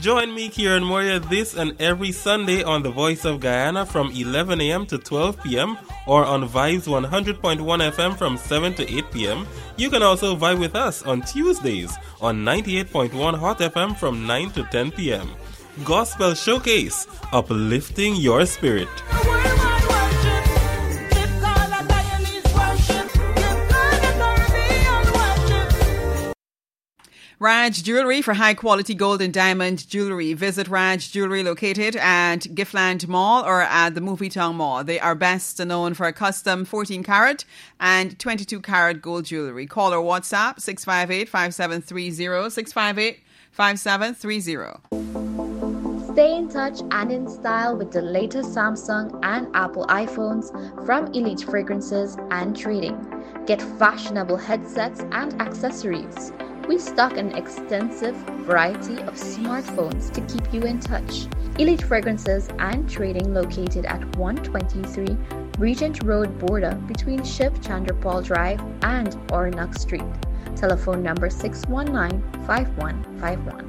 Join me, Kieran Moria, this and every Sunday on The Voice of Guyana from 11 a.m. to 12 p.m. or on Vibes 100.1 FM from 7 to 8 p.m. You can also vibe with us on Tuesdays on 98.1 Hot FM from 9 to 10 p.m. Gospel Showcase, uplifting your spirit. Raj Jewelry for high-quality gold and diamond jewelry. Visit Raj Jewelry located at Giftland Mall or at the Movietown Mall. They are best known for custom 14-carat and 22-carat gold jewelry. Call or WhatsApp 658-5730, 658-5730. Stay in touch and in style with the latest Samsung and Apple iPhones from Elite Fragrances and Trading. Get fashionable headsets and accessories. We stock an extensive variety of smartphones to keep you in touch. Elite Fragrances and Trading located at 123 Regent Road border between Shiv Chandrapal Drive and Oronoq Street. Telephone number 619-5151.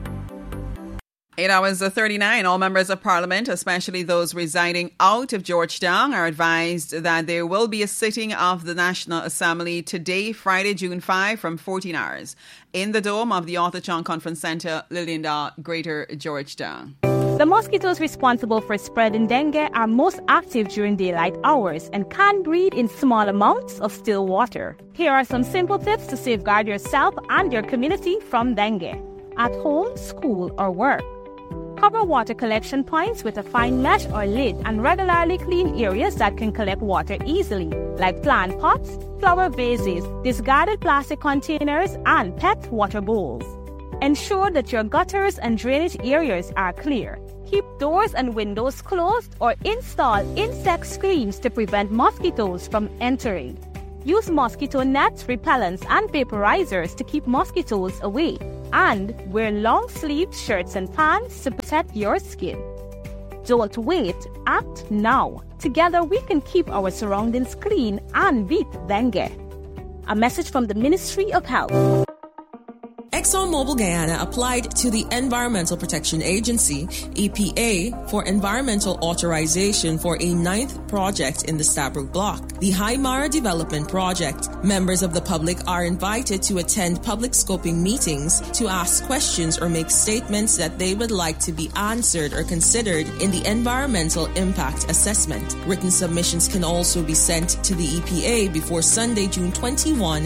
8 hours 39. All members of Parliament, especially those residing out of Georgetown, are advised that there will be a sitting of the National Assembly today, Friday, June 5, from 14 hours in the dome of the Arthur Chong Conference Centre, Liliendaal, Greater Georgetown. The mosquitoes responsible for spreading dengue are most active during daylight hours and can breed in small amounts of still water. Here are some simple tips to safeguard yourself and your community from dengue at home, school, or work. Cover water collection points with a fine mesh or lid and regularly clean areas that can collect water easily, like plant pots, flower vases, discarded plastic containers, and pet water bowls. Ensure that your gutters and drainage areas are clear. Keep doors and windows closed or install insect screens to prevent mosquitoes from entering. Use mosquito nets, repellents, and vaporizers to keep mosquitoes away. And wear long-sleeved shirts and pants to protect your skin. Don't wait, act now. Together we can keep our surroundings clean and beat dengue. A message from the Ministry of Health. ExxonMobil Guyana applied to the Environmental Protection Agency, EPA, for environmental authorization for a 9th project in the Stabroek Block, the Haimara Development Project. Members of the public are invited to attend public scoping meetings to ask questions or make statements that they would like to be answered or considered in the environmental impact assessment. Written submissions can also be sent to the EPA before Sunday, June 21,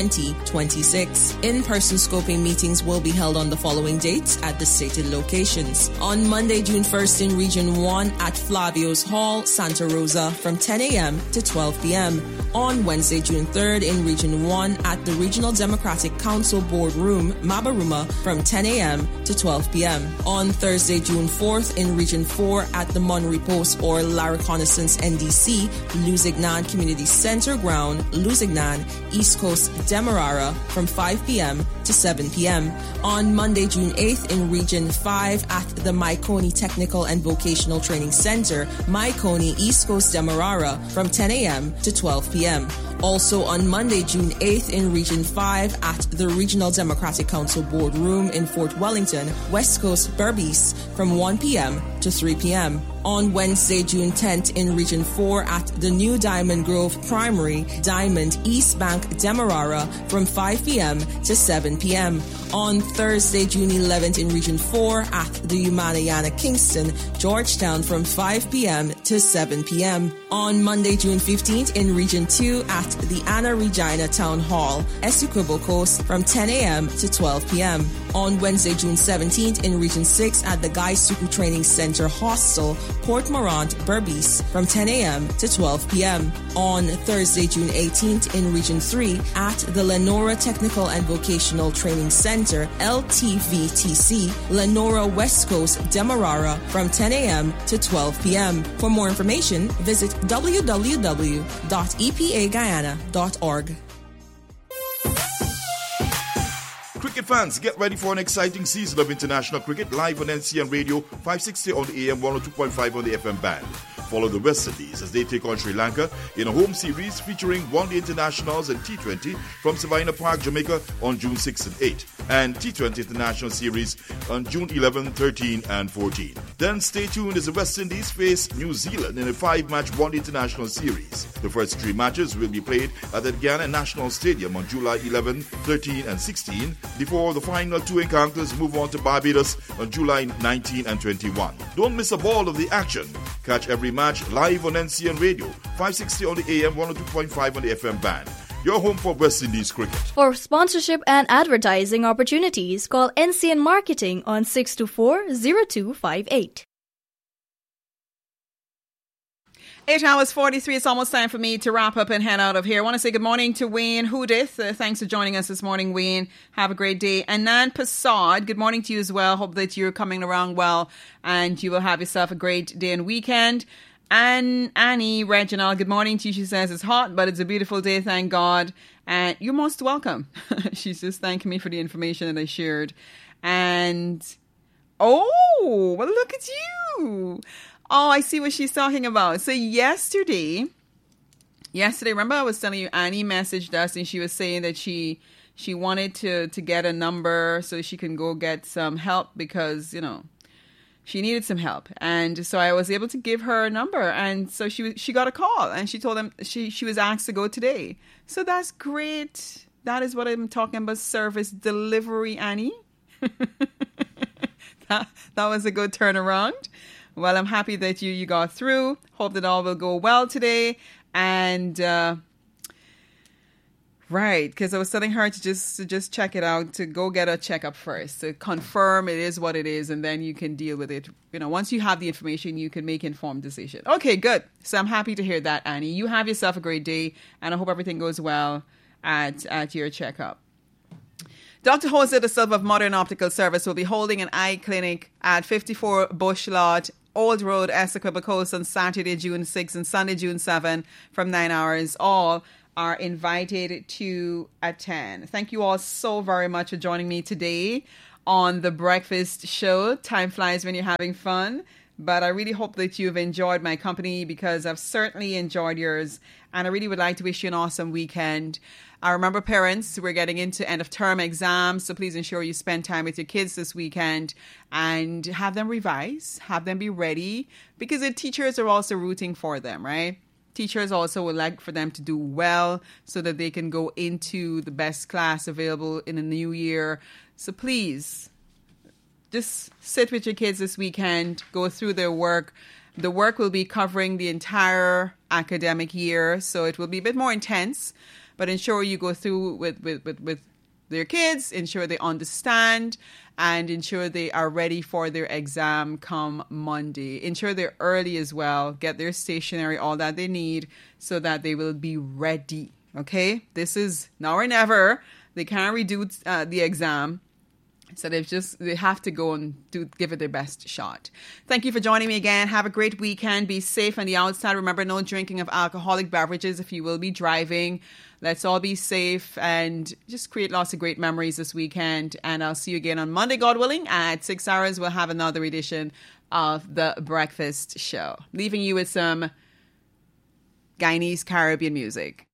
2026. In-person scoping meetings will be held on the following dates at the stated locations. On Monday, June 1st in Region 1 at Flavio's Hall, Santa Rosa from 10 a.m. to 12 p.m. On Wednesday, June 3rd in Region 1 at the Regional Democratic Council Boardroom, Mabaruma from 10 a.m. to 12 p.m. On Thursday, June 4th in Region 4 at the Monry Post or La Reconnaissance NDC, Luzignan Community Center Ground, Luzignan, East Coast, Demerara from 5 p.m. to 7 p.m. On Monday, June 8th in Region 5 at the Maikoni Technical and Vocational Training Center, Maikoni, East Coast, Demerara from 10 a.m. to 12 p.m. Also on Monday, June 8th in Region 5 at the Regional Democratic Council Boardroom in Fort Wellington, West Coast, Berbice from 1 p.m. to 3 p.m. On Wednesday, June 10th in Region 4 at the New Diamond Grove Primary, Diamond, East Bank, Demerara from 5 p.m. to 7 p.m. On Thursday, June 11th in Region 4 at the Umanayana Kingston, Georgetown from 5 p.m. to 7 p.m. On Monday, June 15th in Region 2 at the Anna Regina Town Hall, Essequibo Coast from 10 a.m. to 12 p.m. On Wednesday, June 17th in Region 6 at the Guy Suku Training Center Hostel, Port Morant, Berbice from 10 a.m. to 12 p.m. On Thursday, June 18th in Region 3 at the Lenora Technical and Vocational Training Center, LTVTC, Lenora West Coast, Demerara from 10 a.m. to 12 p.m. For more information, visit www.epaguyana.org. Cricket fans, get ready for an exciting season of international cricket live on NCN Radio 560 on the AM, 102.5 on the FM band. Follow the West Indies as they take on Sri Lanka in a home series featuring one-day internationals and T20 from Savannah Park, Jamaica on June 6th and 8th. and T20 International Series on June 11, 13 and 14. Then stay tuned as the West Indies face New Zealand in a 5-match One International Series. The first 3 matches will be played at the Guyana National Stadium on July 11, 13 and 16 before the final 2 encounters move on to Barbados on July 19 and 21. Don't miss a ball of the action. Catch every match live on NCN Radio, 560 on the AM, 102.5 on the FM band. Your home for West Indies cricket. For sponsorship and advertising opportunities, call NCN Marketing on 624-0258. 8 hours 43. It's almost time for me to wrap up and head out of here. I want to say good morning to Wayne Hoodith. Thanks for joining us this morning, Wayne. Have a great day. Anand Pasad, good morning to you as well. Hope that you're coming around well and you will have yourself a great day and weekend. And Annie Reginald, good morning to you. She says it's hot, but it's a beautiful day, thank God. And you're most welcome. She's just thanking me for the information that I shared. And, oh, well, look at you. Oh, I see what she's talking about. So yesterday, remember I was telling you Annie messaged us and she was saying that she wanted to get a number so she can go get some help because, you know, she needed some help. And so I was able to give her a number. And so she got a call and she told them she was asked to go today. So that's great. That is what I'm talking about, service delivery, Annie. that was a good turnaround. Well, I'm happy that you got through. Hope that all will go well today. And, right, because I was telling her to just check it out, to go get a checkup first, to confirm it is what it is, and then you can deal with it. You know, once you have the information, you can make informed decision. Okay, good. So I'm happy to hear that, Annie. You have yourself a great day, and I hope everything goes well at your checkup. Dr. Jose da Silva of Modern Optical Service will be holding an eye clinic at 54 Bush Lot, Old Road, Essequibo Coast on Saturday, June 6 and Sunday, June 7 from 9 hours. All are invited to attend. Thank you all so very much for joining me today on The Breakfast Show. Time flies when you're having fun, but I really hope that you've enjoyed my company because I've certainly enjoyed yours, and I really would like to wish you an awesome weekend. I remember parents, we're getting into end of term exams, so please ensure you spend time with your kids this weekend and have them revise, have them be ready, because the teachers are also rooting for them, right? Teachers also would like for them to do well so that they can go into the best class available in the new year. So please, just sit with your kids this weekend, go through their work. The work will be covering the entire academic year, so it will be a bit more intense. But ensure you go through with their kids, ensure they understand, and ensure they are ready for their exam come Monday. Ensure they're early as well. Get their stationery, all that they need, so that they will be ready. Okay? This is now or never. They can't redo the exam. So they have to go and give it their best shot. Thank you for joining me again. Have a great weekend. Be safe on the outside. Remember, no drinking of alcoholic beverages if you will be driving. Let's all be safe and just create lots of great memories this weekend. And I'll see you again on Monday, God willing. At 6 hours, we'll have another edition of The Breakfast Show. Leaving you with some Guyanese Caribbean music.